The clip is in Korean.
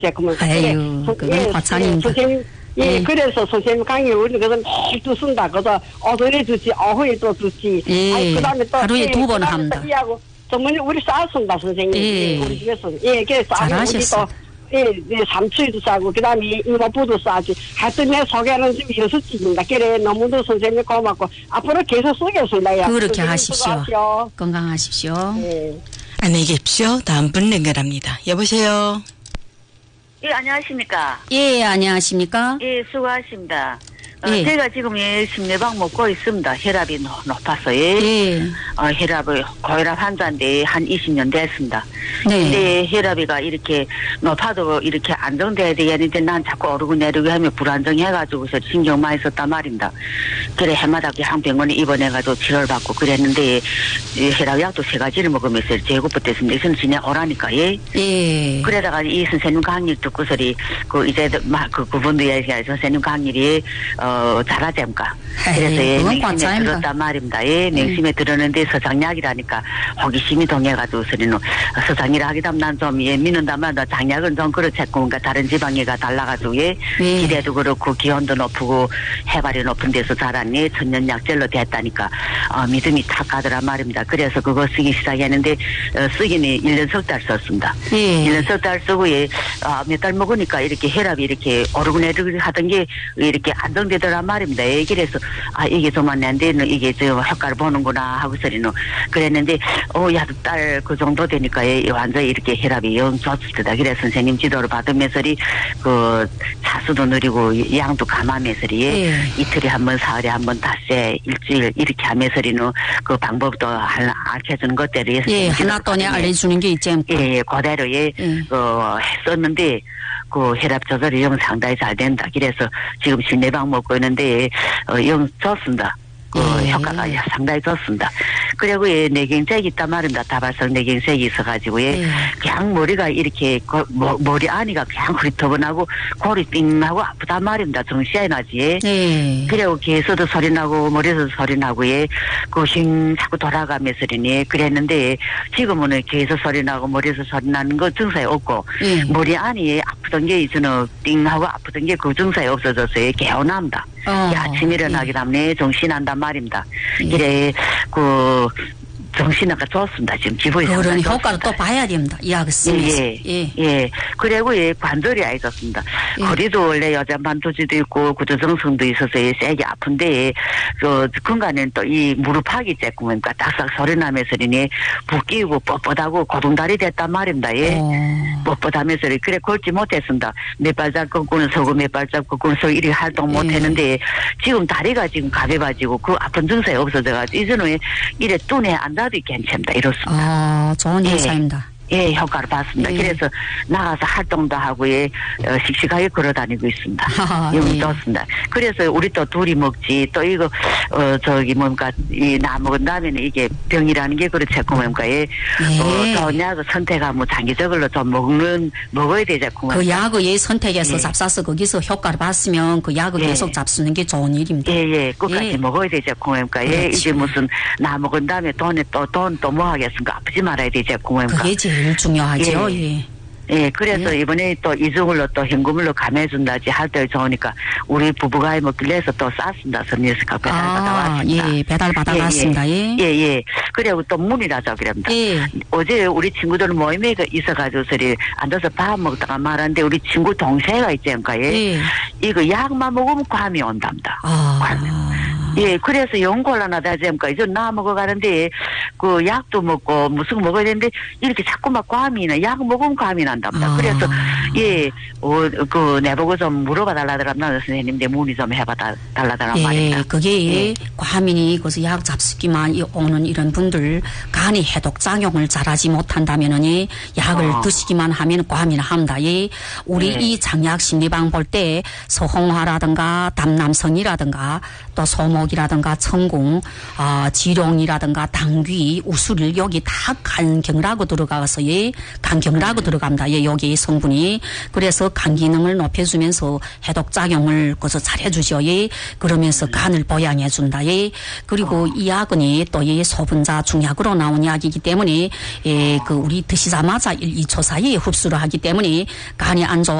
그러면 아유, 그건 과찬입니다. 선생님, 예, 그래서 선생님 강의 우리 그래서 매일 또 쓴다. 그래서 오전에 듣지, 오후에 또 듣지. 예, 그다음에 또 하루에 2번 합니다. 이하고 전문이 우리 쌌습니다, 선생님. 예. 우리 집에서. 예, 그래서 잘하셨어. 예, 삼추도 싸고, 그 다음에 이모부도 싸지. 하여튼 내 소개하는 집이 6집입니다. 그래, 너무도 선생님 고맙고, 앞으로 계속 쓰겠습니다. 그렇게 하십시오. 수고하십시오. 건강하십시오. 예. 안녕히 계십시오. 다음 분 연결합니다. 여보세요. 예, 안녕하십니까. 예, 안녕하십니까? 예, 수고하십니다. 예. 제가 지금 심내방 먹고 있습니다. 혈압이 높아서, 예. 고혈압 환자인데 한 20년 됐습니다. 네. 근데 혈압이가 이렇게 높아도 이렇게 안정돼야 되겠는데 난 자꾸 오르고 내리고 하면 불안정해가지고서 신경 많이 썼단 말입니다. 그래, 해마다 그냥 병원에 입원해가지고 치료를 받고 그랬는데, 혈압약도 3가지를 먹으면서 제고부터했습니다. 이선 지내 오라니까, 예. 예. 그러다가 이 선생님 강의 듣고서리, 이제, 그분도 얘기하죠. 선생님 강의를, 잘하자니까. 그래서 예, 맹심에 들었단 말입니다. 예, 맹심에 들었는데 서장약이라니까 호기심이 동해가지고 소리는 서장이라 하기다 난 좀 예, 믿는다만 장약은 좀 그렇겠고 뭔가 다른 지방에 가 달라가지고 예, 기대도 그렇고 기온도 높고 해발이 높은 데서 자랐니 천년약젤로 됐다니까 믿음이 탁 가더란 말입니다. 그래서 그거 쓰기 시작했는데 쓰기는 1년 석 달 썼습니다. 1년 석 달 쓰고 예, 몇 달 먹으니까 이렇게 혈압이 이렇게 오르고 내리고 하던 게 이렇게 안정되더란 말입니다. 예, 그래서 이게 정말 내 데는 이게 저 효과를 보는구나 하고 소리는 그랬는데 야, 딸 그 정도 되니까 완전히 이렇게 혈압이 영 좋습니다. 그래서 선생님 지도를 받으면서리 그 차수도 느리고 양도 감하면서리 이틀에 한 번 사흘에 한 번 닷새 일주일 이렇게 하면서리는 그 방법도 알려주는 것대로 하나돈에 알려주는 게 있죠. 예, 그대로 했었는데 그 혈압 조절이 영 상당히 잘 된다. 그래서 지금 심내방 먹고 있는데 영 좋습니다. 효과가 상당히 좋습니다. 그리고 내경색이 있단 말입니다. 다발성 내경색이 있어가지고 그냥 머리가 이렇게 머리 안이가 그냥 흐릿터분하고 골이 띵하고 아프단 말입니다. 정시에 나지. 그리고 귀에서도 소리 나고 머리에서도 소리 나고 그힘 자꾸 돌아가면서리니 그랬는데 지금은 귀에서 소리 나고 머리에서 소리 나는 거 증상이 없고 머리 안이 아프던 게 있으면 띵하고 아프던 게 그 증상이 없어져서 개운합니다. 아침 일어나기 때문에 정신이 난단 말입니다. 이래 정신아가 좋습니다. 지금 기분이 그런 효과를 또 봐야 됩니다. 이 약을 쓰면서. 예. 그리고 관절이 아주 좋습니다. 허리도 원래 여자 반도지도 있고 구조정성도 있어서 세게 아픈데 건강에는 또 이 무릎하기 쬐끔하니까 딱딱 소리 나면서니 붓기고 뻣뻣하고 고동다리 됐단 말입니다. 예. 뻣뻣하면서 그래 걸지 못했습니다. 몇 발짝 꺾고는 서고 몇 발짝 꺾고는 서고 이렇게 활동 못했는데 지금 다리가 지금 가벼워지고 그 아픈 증상이 없어져가지고 이전에 이래 뚜내 앉아도 괜찮다 이렇습니다. 좋은 현상입니다. 예, 효과를 봤습니다. 그래서 나가서 활동도 하고 씩씩하게 걸어다니고 있습니다. 좋습니다. 그래서 우리 또 둘이 먹지 또 이거 이 나 먹은 다음에는 이게 병이라는 게 그렇지 뭡니까 또 약을 선택하면 장기적으로 좀 먹어야 되지 뭡니까 그 약을 선택해서 잡사서 거기서 효과를 봤으면 그 약을 계속 잡수는 게 좋은 일입니다. 끝까지 먹어야 되지 뭡니까 이게 무슨 나 먹은 다음에 돈 또 뭐 하겠습니까? 아프지 말아야 되지 뭡니까 그게 제일 중요하죠. 그래서 이번에 또 이중으로 또 현금으로 감해준다지 할 때 좋으니까 우리 부부가 먹길래 해서 또 쌌습니다. 선녀스가 배달 받아왔습니다. 배달 받아왔습니다. 그리고 또 문이라죠. 그럽니다. 어제 우리 친구들 모임에 있어가지고 소리 앉아서 밥 먹다가 말하는데 우리 친구 동생가 있지 않을까? 이거 약만 먹으면 감이 온답니다. 그래서 연골하나다 지금까 이제 나 먹어가는데 그 약도 먹고 무슨 거 먹어야 되는데 이렇게 자꾸만 감이나 약 먹으면 감이 난답니다. 그래서 내보고 좀 물어봐 달라더랍니다. 선생님들 문의 좀 해봐 달라더란 말입니다. 그게 과민이 그래서 약 잡수기만 오는 이런 분들 간이 해독 작용을 잘하지 못한다면은 약을 드시기만 하면 과민을 합니다. 우리 이 장약 심리방 볼 때 소홍화라든가 담남성이라든가 또 소모 당목이라든가 천공, 지룡이라든가 당귀, 우술 여기 다 간경이라고 들어가서 예, 간경이라고 들어갑니다. 예, 여기 성분이. 그래서 간 기능을 높여주면서 해독 작용을 그래서 잘해주죠. 예, 그러면서 간을 보양해준다. 예, 그리고 이 약은 또 이 소분자 중약으로 나온 약이기 때문에 예, 그 우리 드시자마자 1, 2초 사이에 흡수를 하기 때문에 간이 안 좋아.